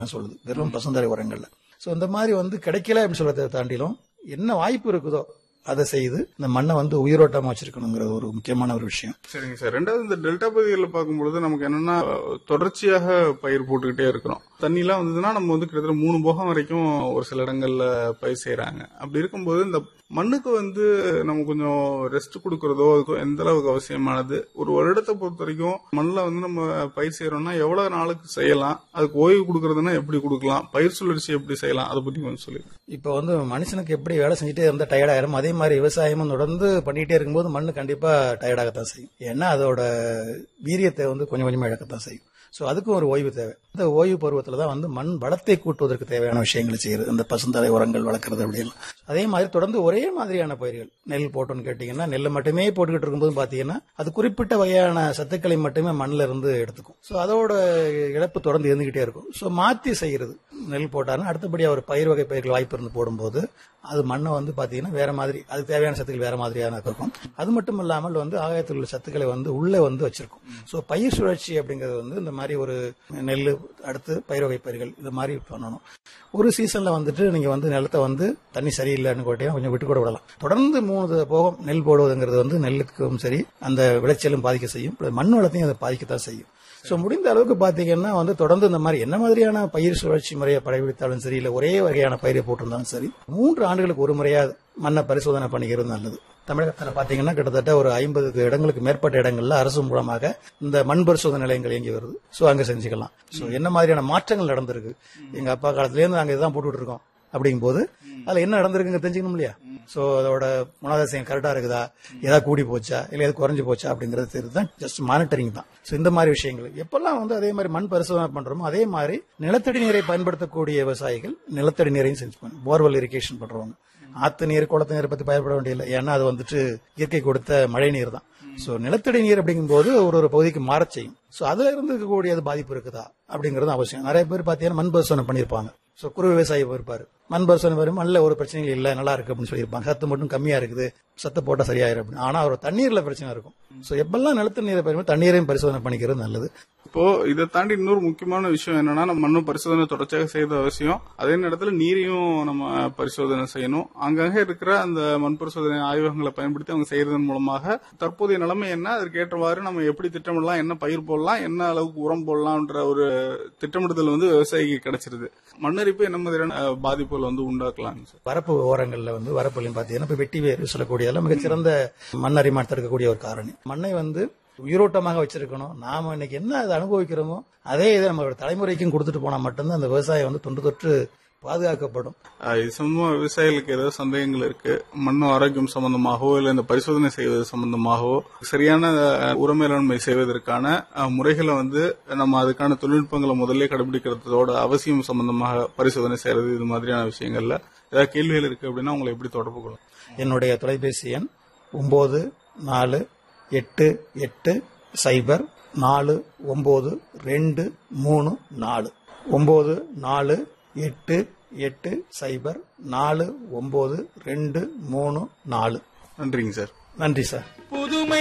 சொல்லுது வெறும் பசுந்தரை உரங்கள்ல. ஸோ இந்த மாதிரி கிடைக்கல அப்படின்னு சொல்றதை தாண்டிலும் என்ன வாய்ப்பு இருக்குதோ அதை செய்து இந்த மண்ணை உயிரோட்டமா வச்சிருக்கணுங்கிறது ஒரு முக்கியமான ஒரு விஷயம். சரிங்க சார். ரெண்டாவது இந்த டெல்டா பகுதிகளில் பார்க்கும்பொழுது நமக்கு என்னன்னா தொடர்ச்சியாக பயிர் போட்டுக்கிட்டே இருக்கிறோம். தண்ணி எல்லாம் வந்ததுன்னா நம்ம கிட்டத்தட்ட 3 போகம் வரைக்கும் ஒரு சில இடங்கள்ல பயிர் செய்யறாங்க. அப்படி இருக்கும்போது இந்த மண்ணுக்கு நம்ம கொஞ்சம் ரெஸ்ட் கொடுக்கறதோ அதுக்கு எந்த அளவுக்கு அவசியமானது? ஒரு வருடத்தை பொறுத்த வரைக்கும் மண்ணில் நம்ம பயிர் செய்யறோம்னா எவ்வளவு நாளுக்கு செய்யலாம்? அதுக்கு ஓய்வு கொடுக்கறதுன்னா எப்படி கொடுக்கலாம்? பயிர் சுழற்சி எப்படி செய்யலாம்? அதை பத்தி கொஞ்சம் சொல்லுங்க. இப்போ மனுஷனுக்கு எப்படி வேலை செஞ்சுட்டே இருந்தா டயர்ட் ஆயிரும், அதே மாதிரி விவசாயமும் தொடர்ந்து பண்ணிட்டே இருக்கும்போது மண்ணு கண்டிப்பா டயர்டாகத்தான் செய்யும். ஏன்னா அதோட வீரியத்தை கொஞ்சம் கொஞ்சமா இழக்கத்தான் செய்யும். சோ அதுக்கும் ஒரு ஓய்வு தேவை. இந்த ஓய்வு பருவத்துல தான் மண் வளத்தை கூட்டுவதற்கு தேவையான விஷயங்களை செய்யுது. இந்த பசுந்தலை உரங்கள் வளர்க்கறது அப்படின்னு. அதே மாதிரி தொடர்ந்து ஒரே மாதிரியான பயிர்கள் நெல் போட்டோன்னு கேட்டீங்கன்னா நெல்லை மட்டுமே போட்டுக்கிட்டு இருக்கும்போது பாத்தீங்கன்னா அது குறிப்பிட்ட வகையான சத்துக்களை மட்டுமே மண்ணில இருந்து எடுத்துக்கும். சோ அதோட இழப்பு தொடர்ந்து இருந்துகிட்டே இருக்கும். சோ மாத்தி செய்யறது நெல் போட்டாருன்னா அடுத்தபடியா ஒரு பயிர் வகை பயிர்கள் வாய்ப்பு இருந்து போடும்போது அது மண்ணை பாத்தீங்கன்னா வேற மாதிரி அதுக்கு தேவையான சத்துக்கள் வேற மாதிரியான இருக்கும். அது மட்டும் இல்லாமல் ஆகாயத்தில் உள்ள சத்துக்களை உள்ளே வச்சிருக்கும். சோ பயிர் சுழற்சி அப்படிங்கிறது இந்த மாதிரி ஒரு நெல் அடுத்து பயிர் வகை பயிர்கள் இது மாதிரி பண்ணணும். ஒரு சீசன்ல நீங்க நிலத்தை தண்ணி சரியில்லைன்னு கேட்டீங்கன்னா கொஞ்சம் விட்டு கூட விடலாம். தொடர்ந்து 3 போகம் நெல் போடுவதுங்கிறது நெல்லுக்கும் சரி அந்த விளைச்சலும் பாதிக்க செய்யும், மண் வளத்தையும் அதை பாதிக்கத்தான் செய்யும். சோ முடிந்த அளவுக்கு பாத்தீங்கன்னா தொடர்ந்து இந்த மாதிரி என்ன மாதிரியான பயிர் சுழற்சி முறையை படைபிடித்தாலும் சரி இல்ல ஒரே வகையான பயிரை போட்டிருந்தாலும் சரி 3 ஆண்டுகளுக்கு ஒரு முறையாவது மண்ணை பரிசோதனை பண்ணிக்கிறது நல்லது. தமிழகத்தில் பாத்தீங்கன்னா கிட்டத்தட்ட ஒரு 50 இடங்களுக்கு மேற்பட்ட இடங்கள்ல அரசு மூலமாக இந்த மண் பரிசோதனை நிலையங்கள் இயங்கி வருது. சோ அங்க செஞ்சுக்கலாம். சோ என்ன மாதிரியான மாற்றங்கள் நடந்திருக்கு, எங்க அப்பா காலத்துல இருந்து நாங்க இதான் போட்டுட்டு இருக்கோம் அப்படிங்கும் போது அதுல என்ன நடந்திருக்குங்க தெரிஞ்சுக்கணும் இல்லையா? சோ அதோட குணாதிசயம் கரெக்டா இருக்குதா, ஏதாவது கூடி போச்சா இல்ல ஏதாவது குறைஞ்சு போச்சா அப்படிங்கறது தெரியுதுதான். ஜஸ்ட் மானிட்டரிங் தான். சோ இந்த மாதிரி விஷயங்கள் எப்பெல்லாம் அதே மாதிரி மண் பரிசோதனை பண்றோமோ அதே மாதிரி நிலத்தடி நீரை பயன்படுத்தக்கூடிய விவசாயிகள் நிலத்தடி நீரையும் செஞ்சு போர்வெல் இரிகேஷன் பண்றவங்க ஆத்து நீர் குளத்து நீரை பத்தி பயப்பட வேண்டியதில்லை. ஏன்னா அது இயற்கை கொடுத்த மழை நீர் தான். சோ நிலத்தடி நீர் அப்படிங்கும் போது ஒரு பகுதிக்கு மாறச் செய்யும். சோ அதுல இருந்து இருக்கக்கூடிய பாதிப்பு இருக்குதா அப்படிங்கறது அவசியம். நிறைய பேர் பாத்தீங்கன்னா மண் பரிசோதனை பண்ணிருப்பாங்க. சோ குறு விவசாயி இருப்பாரு, மண் பரிசோதனை வரும் மண்ணில் ஒரு பிரச்சனைகள் இல்ல நல்லா இருக்கு அப்படின்னு சொல்லியிருப்பாங்க. சத்து மட்டும் கம்மியா இருக்குது, சத்து போட்டா சரியாயிரும் அப்படின்னு. ஆனா ஒரு தண்ணீர்ல பிரச்சனை இருக்கும். சோ எப்பெல்லாம் நிலத்தடி நீரை பயன்படுத்தி தண்ணீரையும் பரிசோதனை பண்ணிக்கிறது நல்லது. இப்போ இதை தாண்டி இன்னொரு முக்கியமான விஷயம் என்னன்னா நம்ம மண்ணு பரிசோதனை தொடர்ச்சியாக செய்யறது அவசியம். அதே நேரத்தில் நீரையும் நம்ம பரிசோதனை செய்யணும். அங்கங்க இருக்கிற அந்த மண் பரிசோதனை ஆய்வகங்களை பயன்படுத்தி அவங்க செய்யறதன் மூலமாக தற்போதைய நிலைமை என்ன, அதற்கு ஏற்றவாறு நம்ம எப்படி திட்டமிடலாம், என்ன பயிர் போடலாம், என்ன அளவுக்கு உரம் போடலாம்ன்ற ஒரு திட்டமிடுதல் விவசாயிக்கு கிடைச்சிருது. மண்ணரிப்பு என்ன மாதிரியான பாதிப்புகள் உண்டாக்கலாம்? வரப்பு ஓரங்கள்ல வரப்புலையும் பாத்தீங்கன்னா இப்ப வெட்டி வேறு சொல்லக்கூடியதெல்லாம் மிகச்சிறந்த மண்ணரிமான் தடுக்கக்கூடிய ஒரு காரணி. மண்ணை உயிரோட்டமாக வச்சிருக்கணும். நாம இன்னைக்கு என்ன அதை அனுபவிக்கிறோமோ அதே இதை நம்மளோட தலைமுறைக்கும் கொடுத்துட்டு போனா மட்டும்தான் அந்த விவசாயம் தொன்று தொற்று பாதுகாக்கப்படும். இது சம்பந்தமா விவசாயிகளுக்கு ஏதாவது சந்தேகங்கள் இருக்கு, மண் ஆரோக்கியம் சம்பந்தமாகவோ இல்ல இந்த பரிசோதனை செய்வது சம்பந்தமாகவோ சரியான உர மேலாண்மை செய்வதற்கான முறைகளை நம்ம அதுக்கான தொழில்நுட்பங்களை முதல்ல கடைபிடிக்கிறதோட அவசியம் சம்பந்தமாக பரிசோதனை செய்யறது இது மாதிரியான விஷயங்கள்ல ஏதாவது கேள்விகள் இருக்கு அப்படின்னா உங்களை எப்படி தொடர்பு கொள்ளும்? என்னுடைய தொலைபேசி எண் 94804924 94804924. நன்றிங்க சார். நன்றி சார்.